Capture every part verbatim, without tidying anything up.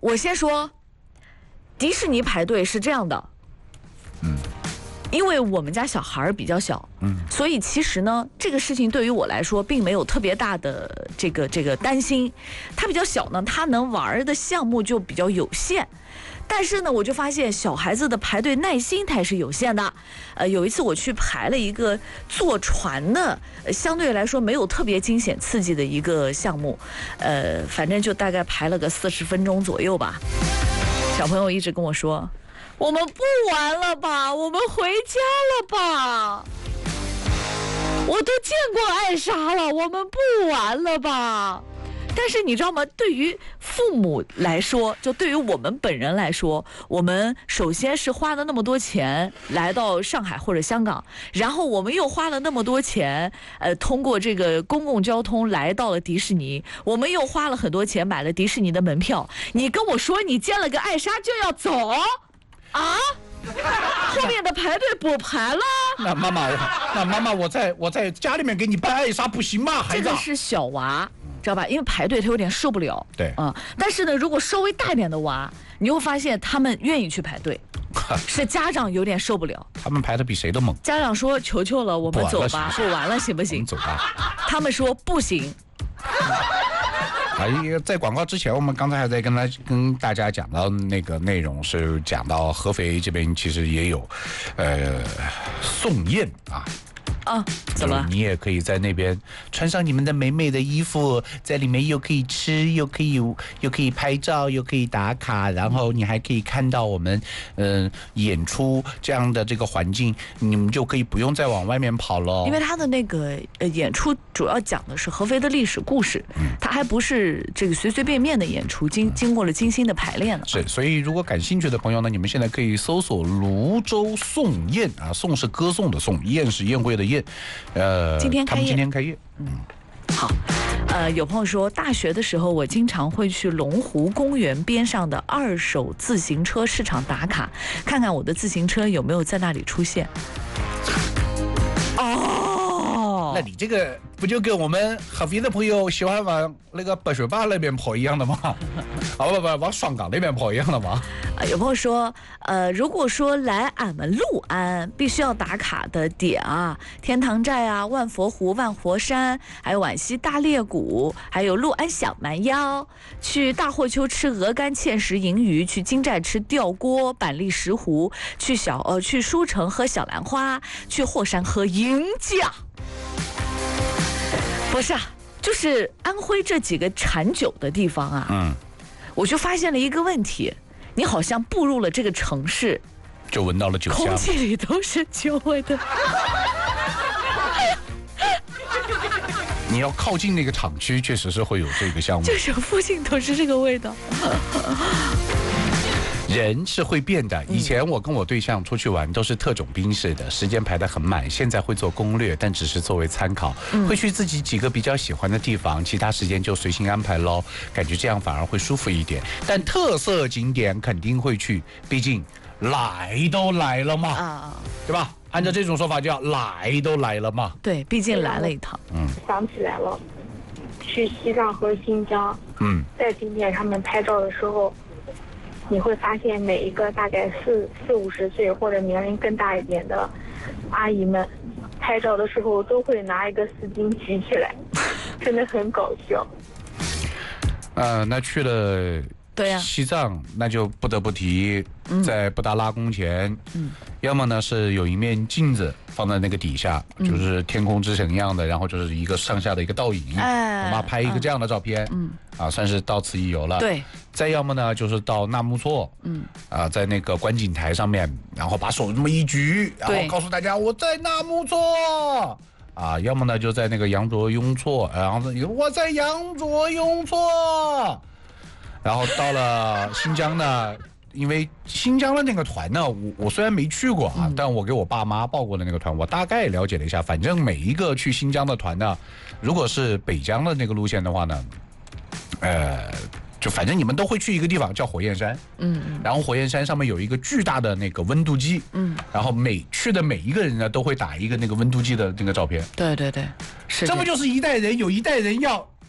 我先说，迪士尼排队是这样的，嗯。因为我们家小孩比较小，嗯，所以其实呢，这个事情对于我来说并没有特别大的这个这个担心。他比较小呢，他能玩的项目就比较有限。但是呢，我就发现小孩子的排队耐心它也是有限的。呃，有一次我去排了一个坐船的，呃、相对来说没有特别惊险刺激的一个项目，呃，反正就大概排了个四十分钟左右吧。小朋友一直跟我说。我们不玩了吧，我们回家了吧。我都见过艾莎了，我们不玩了吧。但是你知道吗？对于父母来说，就对于我们本人来说，我们首先是花了那么多钱来到上海或者香港，然后我们又花了那么多钱，呃，通过这个公共交通来到了迪士尼，我们又花了很多钱买了迪士尼的门票。你跟我说你见了个艾莎就要走？啊，后面的排队不排了。 那妈妈，那妈妈，我在我在家里面给你办艾莎不行吗？孩子， 这个是小娃，知道吧？因为排队他有点受不了。 对， 嗯，但是呢，如果稍微大一点的娃，你会发现他们愿意去排队，是家长有点受不了。 他们排的比谁都猛。 家长说：“求求了，我们走吧，不玩了，行不行？” 走吧。 他们说不行。 哎，在广告之前，我们刚才还在跟他跟大家讲到那个内容，是讲到合肥这边其实也有，呃，送宴啊。 啊，怎么？ 你也可以在那边穿上你们的美美的衣服，在里面又可以吃，又可以又可以拍照，又可以打卡，然后你还可以看到我们嗯、呃、演出这样的这个环境，你们就可以不用再往外面跑了。 因为他的那个呃演出主要讲的是合肥的历史故事，嗯，他还不是这个随随便便的演出，经经过了精心的排练了。 是，所以如果感兴趣的朋友呢，你们现在可以搜索泸州颂宴啊，颂是歌颂的颂，宴是宴会的宴。呃， 今天开业， 他们今天开业。 嗯，好。呃，有朋友说，大学的时候我经常会去龙湖公园边上的二手自行车市场打卡，看看我的自行车有没有在那里出现。哦， 那你这个不就跟我们合肥的朋友喜欢往那个白水坝那边跑一样的吗？啊不不，往双港那边跑一样的吗？ 啊，有朋友说，呃，如果说来俺们六安必须要打卡的点啊，天堂寨啊、万佛湖、万佛山，还有皖西大裂谷，还有六安小蛮腰，去大货丘吃鹅肝、芡实银鱼，去金寨吃吊锅、板栗石斛，去小呃去舒城喝小兰花，去霍山喝银酱。不是啊，就是安徽这几个产酒的地方啊，嗯，我就发现了一个问题。你好像步入了这个城市， 就闻到了酒香， 空气里都是酒味的。 你要靠近那个厂区，确实是会有这个项目， 就是附近都是这个味道。 人是会变的。以前我跟我对象出去玩都是特种兵式的，时间排得很满。现在会做攻略，但只是作为参考，会去自己几个比较喜欢的地方，其他时间就随性安排咯，感觉这样反而会舒服一点。但特色景点肯定会去，毕竟来都来了嘛，啊，对吧？按照这种说法叫来都来了嘛。 对，毕竟来了一趟。 嗯，想起来了，去西藏和新疆，嗯，在景点上面拍照的时候。你会发现每一个大概四四五十岁或者年龄更大一点的阿姨们，拍照的时候都会拿一个丝巾举起来，真的很搞笑。 呃，那去了对呀西藏，那就不得不提在布达拉宫前，嗯，要么呢是有一面镜子放在那个底下，嗯、就是天空之城一样的，然后就是一个上下的一个倒影，哎，我妈拍一个这样的照片，嗯，啊，算是到此一游了。 对。 再要么呢，就是到纳木错，嗯，啊，在那个观景台上面，然后把手这么一举，然后告诉大家我在纳木错，啊，要么呢就在那个羊卓雍措，然后我在羊卓雍措，然后到了新疆呢，因为新疆的那个团呢，我我虽然没去过啊，嗯、但我给我爸妈报过的那个团，我大概了解了一下，反正每一个去新疆的团呢，如果是北疆的那个路线的话呢，呃。就反正你们都会去一个地方叫火焰山，嗯，然后火焰山上面有一个巨大的那个温度计，嗯，然后每去的每一个人呢都会打一个那个温度计的那个照片， 对对对，是这不就是一代人有一代人要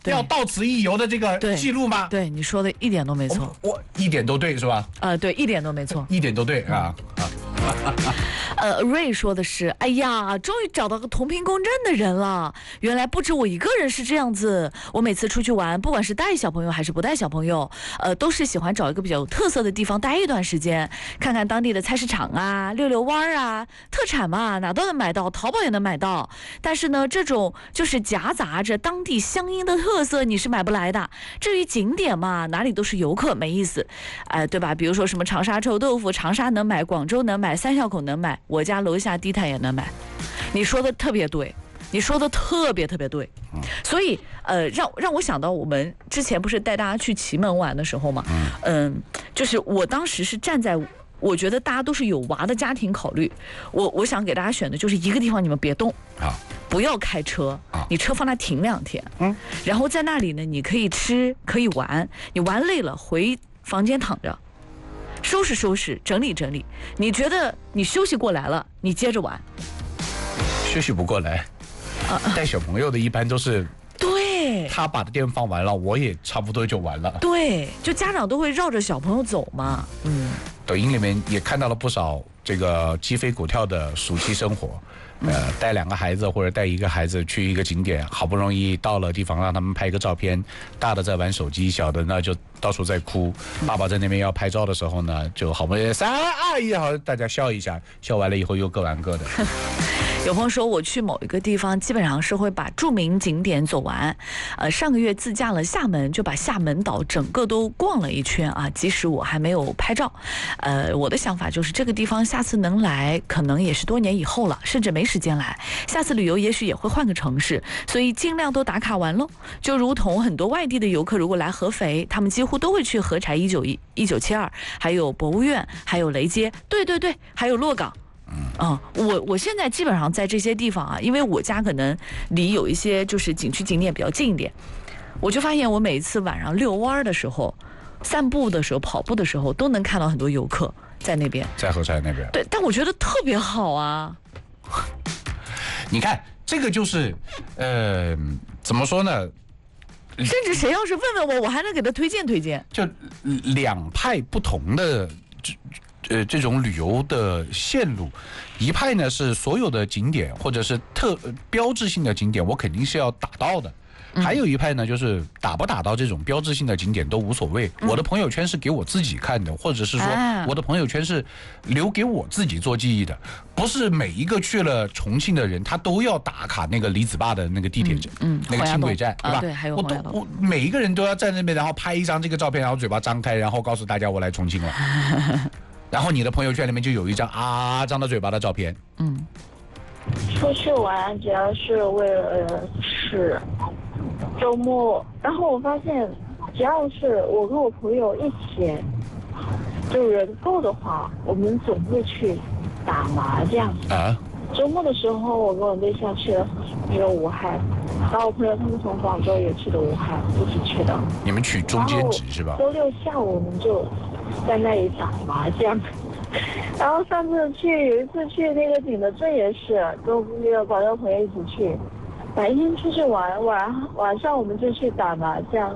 要到此一游的这个记录吗？ 对，你说的一点都没错， 我, 我一点都对是吧？ 呃，对，一点都没错， 一点都对啊。啊呃，瑞说的是，哎呀，终于找到个同频共振的人了。原来不止我一个人是这样子。我每次出去玩，不管是带小朋友还是不带小朋友，呃，都是喜欢找一个比较有特色的地方待一段时间，看看当地的菜市场啊，溜溜弯啊，特产嘛，哪都能买到，淘宝也能买到。但是呢，这种就是夹杂着当地乡音的特色，你是买不来的。至于景点嘛，哪里都是游客，没意思，哎、呃，对吧？比如说什么长沙臭豆腐，长沙能买，广州能买，三峡口能买，我家楼下地摊也能买。你说的特别对，你说的特别特别对。所以呃，让让我想到我们之前不是带大家去祁门玩的时候嘛，嗯，就是我当时是站在。我觉得大家都是有娃的家庭考虑，我我想给大家选的就是一个地方，你们别动，不要开车，你车放那停两天，嗯，然后在那里呢，你可以吃，可以玩，你玩累了回房间躺着，收拾收拾，整理整理。你觉得你休息过来了，你接着玩。 休息不过来，啊、带小朋友的一般都是。 对， 他把电放完了，我也差不多就完了。 对，就家长都会绕着小朋友走嘛。嗯， 抖音里面也看到了不少这个鸡飞狗跳的暑期生活。呃，带两个孩子或者带一个孩子去一个景点，好不容易到了地方，让他们拍个照片，大的在玩手机，小的呢就到处在哭。爸爸在那边要拍照的时候呢，就好不容易三二一，好，大家笑一下，笑完了以后又各玩各的。 有朋友说，我去某一个地方，基本上是会把著名景点走完。呃，上个月自驾了厦门，就把厦门岛整个都逛了一圈啊。即使我还没有拍照，呃，我的想法就是这个地方下次能来，可能也是多年以后了，甚至没时间来。下次旅游也许也会换个城市，所以尽量都打卡完喽。就如同很多外地的游客如果来合肥，他们几乎都会去合柴一九一、一九七二，还有博物院，还有雷街，对对对，还有洛港。嗯，我我现在基本上在这些地方啊，因为我家可能离有一些就是景区景点比较近一点，我就发现我每一次晚上遛弯的时候、散步的时候、跑步的时候，都能看到很多游客在那边， 在合柴那边。 对，但我觉得特别好啊。 你看，这个就是，呃，怎么说呢？ 甚至谁要是问问我，我还能给他推荐推荐。 就两派不同的。呃，这种旅游的线路，一派呢是所有的景点或者是特标志性的景点，我肯定是要打到的。还有一派呢，就是打不打到这种标志性的景点都无所谓。嗯、我的朋友圈是给我自己看的，或者是说我的朋友圈是留给我自己做记忆的，不是每一个去了重庆的人他都要打卡那个李子坝的那个地铁站，嗯，嗯那个轻轨站，对吧？ 啊、对，还有我都我每一个人都要在那边，然后拍一张这个照片，然后嘴巴张开，然后告诉大家我来重庆了。然后你的朋友圈里面就有一张啊张的嘴巴的照片。 嗯， 出去玩主要是为了吃。周末，然后我发现，只要是我跟我朋友一起，就人够的话，我们总会去打麻将。啊。周末的时候，我跟我对象去了那个武汉，然后我朋友他们从广州也去的武汉，一起去的。 你们取中间值是吧？ 周六下午我们就在那里打麻将。然后上次去有一次去那个景德镇也是跟那个广州朋友一起去，白天出去玩，晚晚上我们就去打麻将。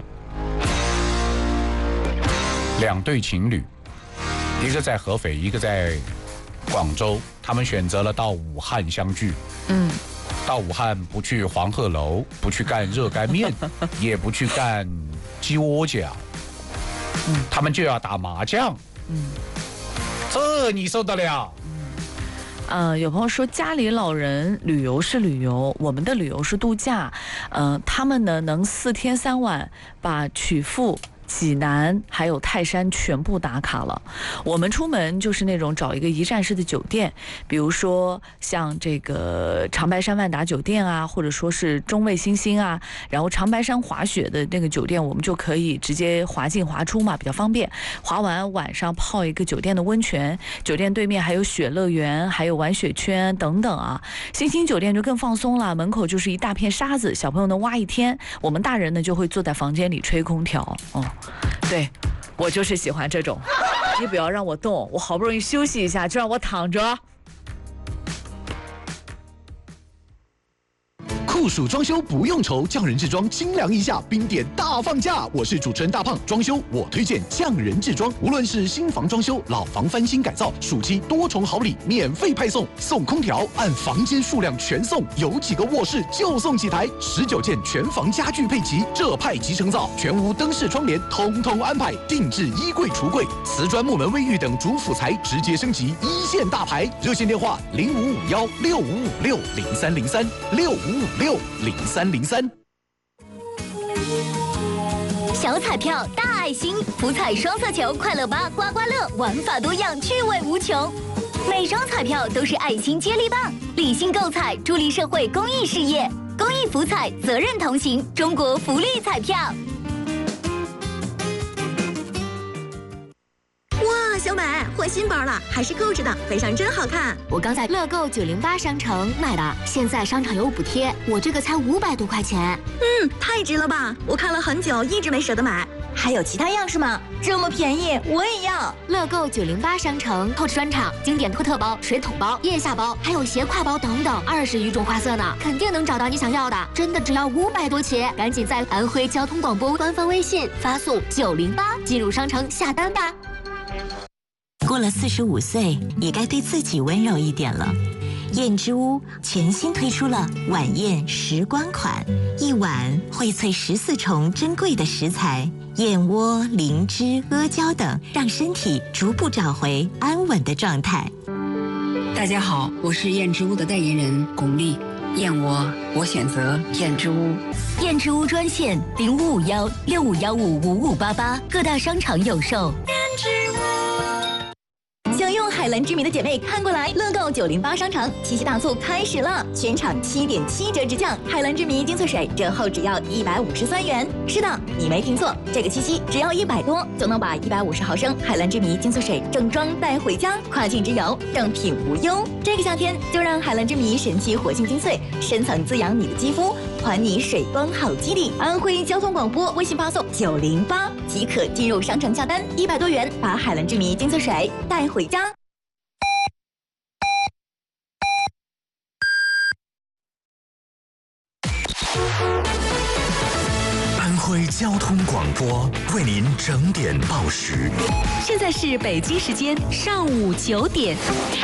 两对情侣，一个在合肥，一个在广州，他们选择了到武汉相聚。嗯，到武汉不去黄鹤楼，不去干热干面，也不去干鸡窝饺，嗯，他们就要打麻将。嗯。这你受得了？ 呃，有朋友说家里老人旅游是旅游，我们的旅游是度假。呃，他们呢能四天三晚把曲阜、济南还有泰山全部打卡了。我们出门就是那种找一个一站式的酒店，比如说像这个长白山万达酒店啊，或者说是中卫星星啊，然后长白山滑雪的那个酒店，我们就可以直接滑进滑出嘛，比较方便。滑完晚上泡一个酒店的温泉，酒店对面还有雪乐园，还有玩雪圈等等啊。星星酒店就更放松了，门口就是一大片沙子，小朋友能挖一天，我们大人呢就会坐在房间里吹空调。哦，对，我就是喜欢这种，你不要让我动，我好不容易休息一下，就让我躺着。 酷酷暑装修不用愁，匠人制装清凉一下，冰点大放价。我是主持人大胖，装修我推荐匠人制装，无论是新房装修、老房翻新改造，暑期多重好礼免费派送，送空调，按房间数量全送，有几个卧室就送几台，十九件全房家具配齐，这派即成造，全屋灯饰窗帘通通安排，定制衣柜橱柜，瓷砖木门卫浴等主辅材直接升级一线大牌。热线电话零五五幺六五五六零三零三六五五六零三零三。 小彩票大爱心，福彩双色球快乐吧刮刮乐，玩法多样，趣味无穷。每张彩票都是爱心接力棒，理性购彩，助力社会公益事业。公益福彩，责任同行，中国福利彩票。 哇，小美换新包了，还是购置的，背上真好看。 我刚在乐购九零八商城买的，现在商场有补贴，我这个才五百多块钱。 嗯，太值了吧！我看了很久，一直没舍得买。还有其他样式吗？这么便宜，我也要。 乐购九零八商城透支专场，经典托特包、水桶包、腋下包，还有斜挎包等等，二十余种花色呢，肯定能找到你想要的。真的只要五百多起，赶紧在安徽交通广播官方微信发送九零八进入商城下单吧。 过了四十五岁，也该对自己温柔一点了。燕之屋全新推出了晚宴时光款，一碗荟萃十四重珍贵的食材，燕窝、灵芝、阿胶等，让身体逐步找回安稳的状态。 大家好，我是燕之屋的代言人巩俐。燕窝，我选择燕之屋。 燕之屋专线零五五幺六五幺五五五八八，各大商场有售。燕之屋。 想用海蓝之谜的姐妹看过来，乐购九零八商城七夕大促开始了，全场七点七折直降，海蓝之谜精粹水折后只要一百五十三元。是的，你没听错，这个七夕只要一百多就能把一百五十毫升海蓝之谜精粹水正装带回家，跨境之游正品无忧。这个夏天就让海蓝之谜神奇活性精粹深层滋养你的肌肤，还你水光好肌力。安徽交通广播微信发送九零八即可进入商城下单，一百多元把海蓝之谜精粹水带回家。 安徽交通广播为您整点报时。 现在是北京时间上午九点。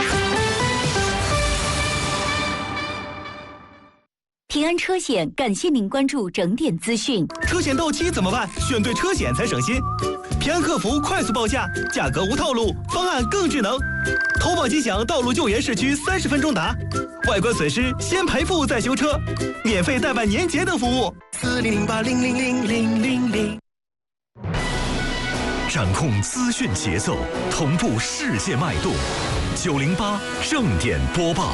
平安车险感谢您关注整点资讯。 车险到期怎么办？选对车险才省心。平安客服快速报价，价格无套路，方案更智能。投保吉祥道路救援市区三十分钟达，外观损失先赔付再修车，免费代办年检等服务。四零零八零零零零零零。 掌控资讯节奏，同步世界脉动。九零八正点播报。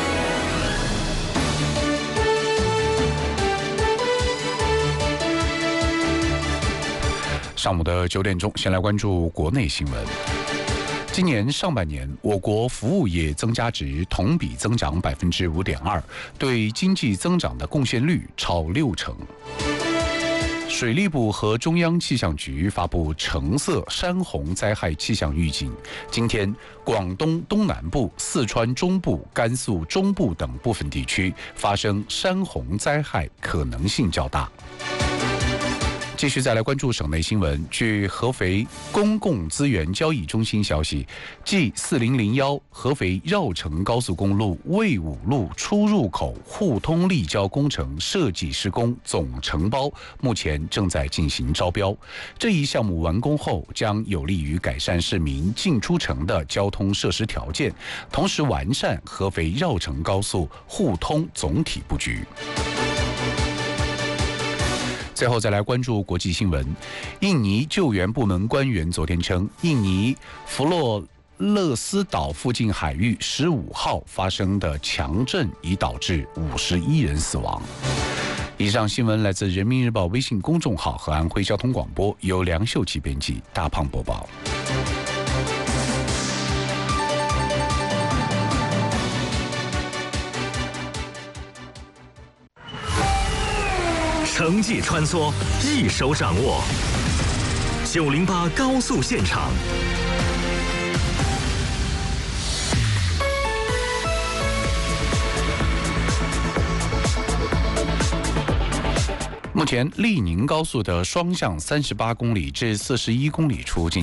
上午的九点钟，先来关注国内新闻。今年上半年，我国服务业增加值同比增长百分之五点二，对经济增长的贡献率超六成。水利部和中央气象局发布橙色山洪灾害气象预警，今天广东东南部、四川中部、甘肃中部等部分地区发生山洪灾害可能性较大。继续再来关注省内新闻。据合肥公共资源交易中心消息，G 四零零一合肥绕城高速公路魏武路出入口互通立交工程设计施工总承包目前正在进行招标。这一项目完工后，将有利于改善市民进出城的交通设施条件，同时完善合肥绕城高速互通总体布局。最后再来关注国际新闻。印尼救援部门官员昨天称，印尼弗洛勒斯岛附近海域十五号发生的强震已导致五十一人死亡。以上新闻来自人民日报微信公众号和安徽交通广播，由梁秀琪编辑，大胖播报。 城际穿梭，一手掌握。九零八高速现场。 目前，利宁高速的双向三十八公里至四十一公里处进